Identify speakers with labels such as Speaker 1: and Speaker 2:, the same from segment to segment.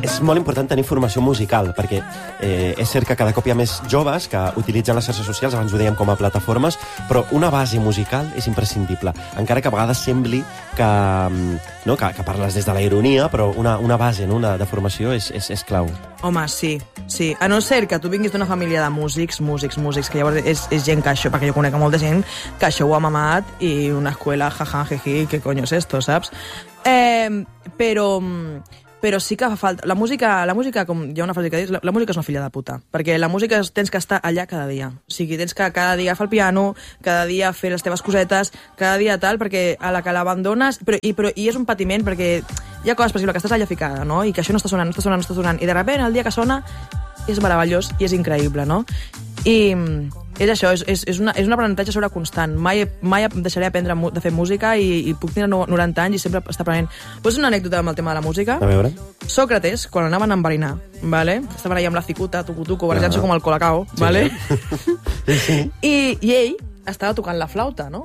Speaker 1: és molt important tenir formació musical, perquè és cert que cada cop hi ha més joves que utilitzen les xarxes socials, abans ho dèiem com a plataformes, però una base musical és imprescindible, encara que a vegades sembli que parles des de la ironia, però una base de formació és clau.
Speaker 2: Home, sí. A no ser que tu vinguis d'una família de músics, que llavors és gent que això, perquè jo conec molta gent que això ho ha mamat i una escuela, jaja, jeji, què coño és esto, saps? Però sí que fa falta... La música, com hi ha una frase que dius, la música és una filla de puta, perquè la música tens que estar allà cada dia. O sigui, tens que cada dia fer el piano, cada dia fer les teves cosetes, cada dia tal, perquè a la que l'abandones... I és un patiment, perquè hi ha coses, per exemple, que estàs allà ficada, no? I que això no està sonant, i de sobte, el dia que sona, és meravellós i és increïble, no? I és això, és un aprenentatge sobre constant. Mai deixaré aprendre de fer música i puc tenir 90 anys i sempre estar aprenent. Pots una anècdota amb el tema de la música?
Speaker 1: A veure.
Speaker 2: Sòcrates, quan anaven a enverinar, ¿vale? Estaven allà amb la cicuta, tucu, barrejant-se com el colacao, sí, ¿vale?
Speaker 1: Sí.
Speaker 2: I ell estava tocant la flauta, no?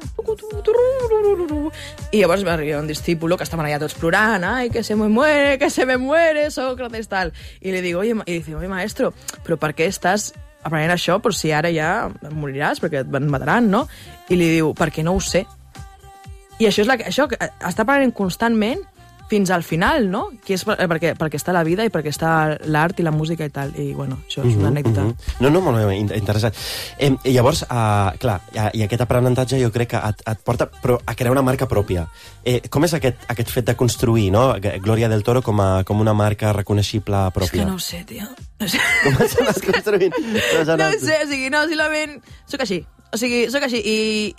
Speaker 2: I llavors va arribar un discípulo que estaven allà tots plorant, ai, que se me muere, Sócrates, tal. I li digo, oye, maestro, però per què estàs aprenent això, però si ara ja moriràs perquè et mataran, no? I li diu, perquè no ho sé. I això està aprenent constantment fins al final, no? Que és perquè està la vida i perquè està l'art i la música i tal. I, bueno, això és una anècdota.
Speaker 1: No, molt bé, interessant. Llavors, clar, i aquest aprenentatge jo crec que et porta a crear una marca pròpia. Com és aquest fet de construir, no? Gloria del Toro com una marca reconeixible pròpia?
Speaker 2: És que no ho sé, tio. No sé.
Speaker 1: Com has anat construint?
Speaker 2: No ho sé, o sigui, no, simplement... Soc així. O sigui, soc així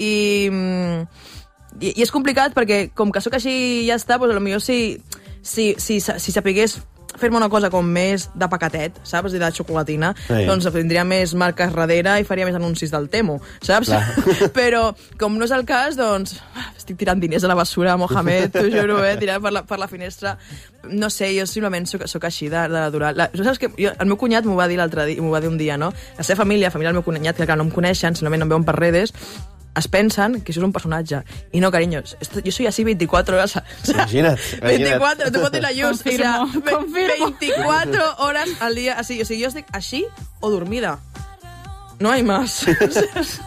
Speaker 2: i és complicat perquè com que sóc així i ja està, doncs potser si sapigués fer-me una cosa com més de paquetet, saps? I de xocolatina, doncs tindria més marques darrere i faria més anuncis del Temu, saps? Però com no és el cas, doncs estic tirant diners a la bessura, Mohamed, t'ho juro, tirant per la finestra. No sé, jo simplement soc així de natural. Saps que el meu cunyat m'ho va dir l'altre dia, m'ho va dir un dia, no? La seva família del meu cunyat, que clar, no em coneixen, simplement em veuen per redes, es pensen que això és un personatge. I no, carinyo, jo soy así 24 horas.
Speaker 1: Imagina't.
Speaker 2: 24, tu pots dir la llum.
Speaker 3: Confirmo.
Speaker 2: 24 hores al dia. O sigui, jo estic així o dormida. No hay más.